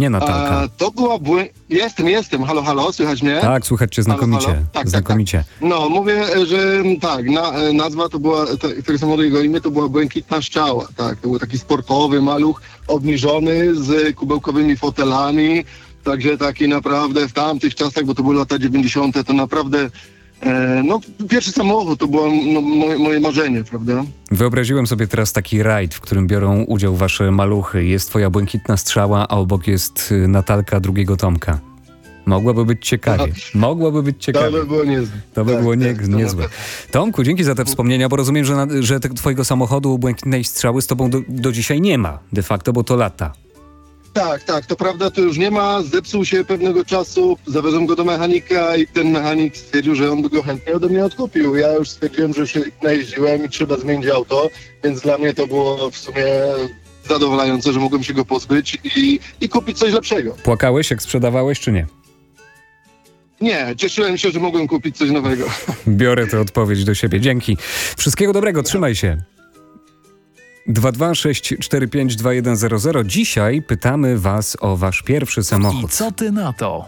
nie Natalka. To była Jestem. Halo, halo, słychać mnie? Tak, słychać cię znakomicie. Halo? Tak, znakomicie. Tak. No, mówię, że tak, nazwa to była, tego samochodu, jego imię to była Błękitna Strzała, tak. To był taki sportowy maluch, obniżony, z kubełkowymi fotelami, także taki naprawdę w tamtych czasach, bo to były lata 90., to naprawdę pierwszy samochód to było moje marzenie, prawda? Wyobraziłem sobie teraz taki rajd, w którym biorą udział wasze maluchy. Jest twoja Błękitna Strzała, a obok jest Natalka drugiego Tomka. Mogłoby być ciekawie. To by było niezłe. To by było niezłe. Tomku, dzięki za te wspomnienia, bo rozumiem, że twojego samochodu Błękitnej Strzały z tobą do dzisiaj nie ma de facto, bo to lata. Tak, to prawda, to już nie ma, zepsuł się pewnego czasu, zawiozłem go do mechanika i ten mechanik stwierdził, że on by go chętnie ode mnie odkupił. Ja już stwierdziłem, że się najeździłem i trzeba zmienić auto, więc dla mnie to było w sumie zadowalające, że mogłem się go pozbyć i kupić coś lepszego. Płakałeś, jak sprzedawałeś, czy nie? Nie, cieszyłem się, że mogłem kupić coś nowego. Biorę tę odpowiedź do siebie. Dzięki. Wszystkiego dobrego, trzymaj się. 226452100. Dzisiaj pytamy was o wasz pierwszy samochód. I co ty na to?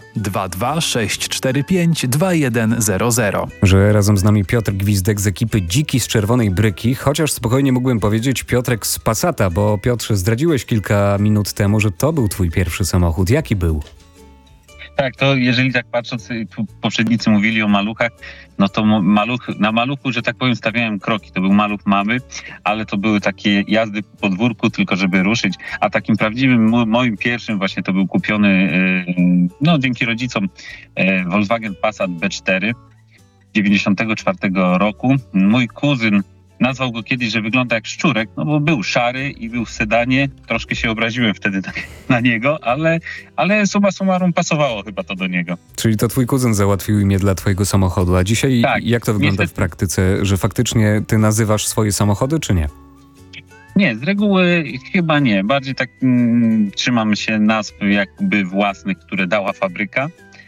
226452100. Że razem z nami Piotr Gwizdek z ekipy Dziki z Czerwonej Bryki, chociaż spokojnie mógłbym powiedzieć Piotrek z Passata, bo Piotrze, zdradziłeś kilka minut temu, że to był twój pierwszy samochód. Jaki był? Tak, to jeżeli tak patrząc, poprzednicy mówili o maluchach, no to na maluchu, że tak powiem, stawiałem kroki. To był maluch mamy, ale to były takie jazdy po podwórku, tylko żeby ruszyć. A takim prawdziwym, moim pierwszym właśnie to był kupiony, dzięki rodzicom, Volkswagen Passat B4 94 roku. Mój kuzyn nazwał go kiedyś, że wygląda jak szczurek, no bo był szary i był w sedanie. Troszkę się obraziłem wtedy na niego, ale summa summarum pasowało chyba to do niego. Czyli to twój kuzyn załatwił imię dla twojego samochodu. A dzisiaj tak, jak to wygląda niestety w praktyce? Że faktycznie ty nazywasz swoje samochody, czy nie? Nie, z reguły chyba nie. Bardziej tak trzymam się nazw jakby własnych, które dała fabryka.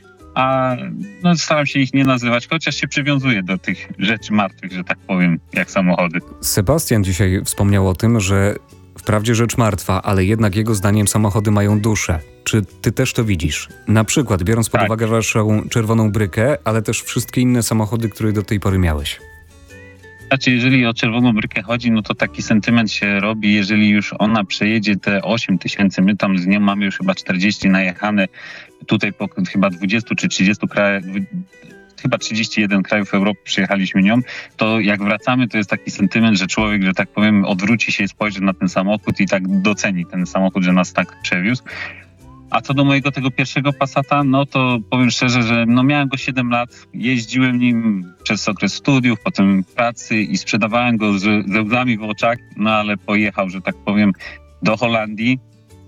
A staram się ich nie nazywać, chociaż się przywiązuję do tych rzeczy martwych, że tak powiem, jak samochody. Sebastian dzisiaj wspomniał o tym, że wprawdzie rzecz martwa, ale jednak jego zdaniem samochody mają duszę. Czy ty też to widzisz? Na przykład biorąc pod uwagę waszą czerwoną brykę, ale też wszystkie inne samochody, które do tej pory miałeś. Znaczy, jeżeli o czerwoną brykę chodzi, no to taki sentyment się robi, jeżeli już ona przejedzie te 8 000, my tam z nią mamy już chyba 40 najechane, tutaj po chyba 20 czy 30 krajach, chyba 31 krajów Europy przyjechaliśmy nią, to jak wracamy, to jest taki sentyment, że człowiek, że tak powiem, odwróci się i spojrzy na ten samochód i tak doceni ten samochód, że nas tak przewiózł. A co do mojego tego pierwszego Passata, no to powiem szczerze, że miałem go 7 lat, jeździłem nim przez okres studiów, potem pracy i sprzedawałem go ze łzami w oczach, no ale pojechał, że tak powiem, do Holandii.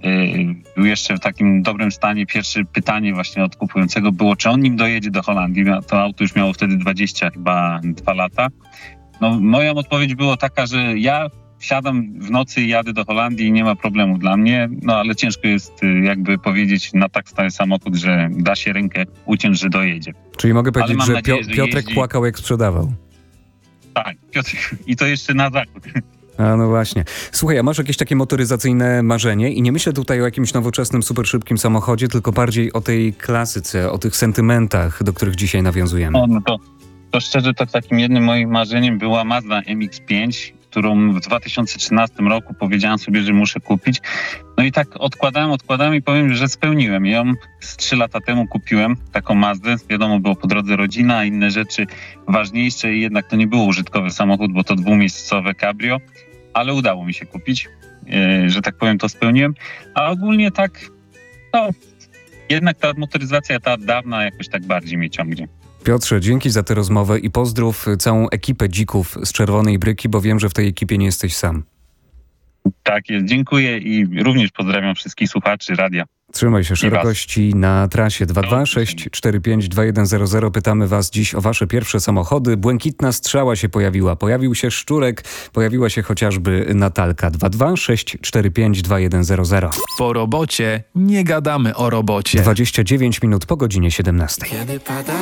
Był jeszcze w takim dobrym stanie. Pierwsze pytanie właśnie od kupującego było, czy on nim dojedzie do Holandii. To auto już miało wtedy 22 lata. No, moja odpowiedź była taka, że ja wsiadam w nocy i jadę do Holandii i nie ma problemu dla mnie, no ale ciężko jest jakby powiedzieć na tak stary samochód, że da się rękę uciąć, że dojedzie. Czyli mogę powiedzieć, że nadzieję, Piotrek płakał, jak sprzedawał. Tak, Piotrek. I to jeszcze na zakup. A no właśnie. Słuchaj, a masz jakieś takie motoryzacyjne marzenie? I nie myślę tutaj o jakimś nowoczesnym, super szybkim samochodzie, tylko bardziej o tej klasyce, o tych sentymentach, do których dzisiaj nawiązujemy. To szczerze, to takim jednym moim marzeniem była Mazda MX-5, którą w 2013 roku powiedziałem sobie, że muszę kupić. No i tak odkładałem i powiem, że spełniłem ją. Z 3 lata temu kupiłem taką Mazdę. Wiadomo, było po drodze rodzina, inne rzeczy ważniejsze i jednak to nie był użytkowy samochód, bo to 2-miejscowe cabrio, ale udało mi się kupić, że tak powiem, to spełniłem. A ogólnie tak, jednak ta motoryzacja, ta dawna jakoś tak bardziej mnie ciągnie. Piotrze, dzięki za tę rozmowę i pozdrów całą ekipę dzików z Czerwonej Bryki, bo wiem, że w tej ekipie nie jesteś sam. Tak jest, dziękuję i również pozdrawiam wszystkich słuchaczy radia. Trzymaj się, szerokości na trasie 226452100. Pytamy was dziś o wasze pierwsze samochody. Błękitna Strzała się pojawiła, pojawił się Szczurek, pojawiła się chociażby Natalka. 226452100. Po robocie nie gadamy o robocie. 29 minut po godzinie 17.